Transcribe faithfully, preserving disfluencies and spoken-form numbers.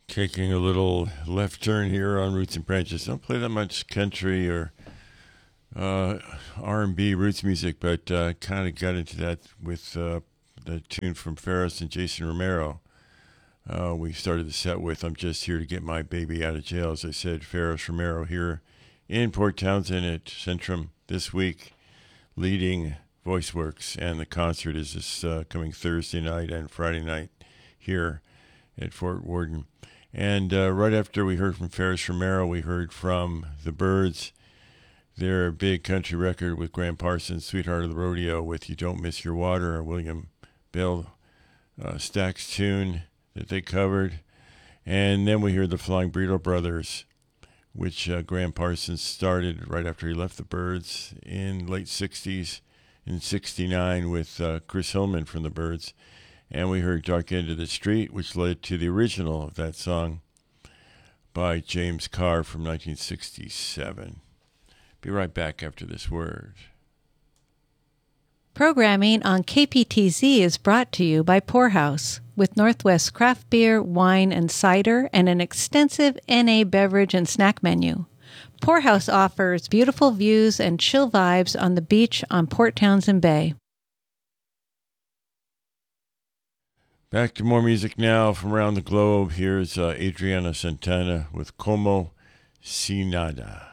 Taking a little left turn here on Roots and Branches. Don't play that much country or uh, R and B roots music, but uh, kind of got into that with uh, the tune from Ferris and Jason Romero. Uh, we started the set with "I'm Just Here to Get My Baby Out of Jail." As I said, Ferris Romero here in Port Townsend at Centrum this week, leading VoiceWorks, and the concert is this uh, coming Thursday night and Friday night here at Fort Worden. And uh, right after we heard from Ferris Romero, we heard from the Byrds, their big country record with Graham Parsons, "Sweetheart of the Rodeo" with "You Don't Miss Your Water," a William Bell uh, Stax tune that they covered. And then we heard the Flying Burrito Brothers, which uh, Graham Parsons started right after he left the Byrds in late sixties, in sixty-nine with uh, Chris Hillman from the Byrds. And we heard "Dark End of the Street," which led to the original of that song by James Carr from nineteen sixty-seven. Be right back after this word. Programming on K P T Z is brought to you by Poorhouse, with Northwest craft beer, wine, and cider, and an extensive N A beverage and snack menu. Poorhouse offers beautiful views and chill vibes on the beach on Port Townsend Bay. Back to more music now from around the globe. Here's uh, Adriana Santana with "Como Si Nada."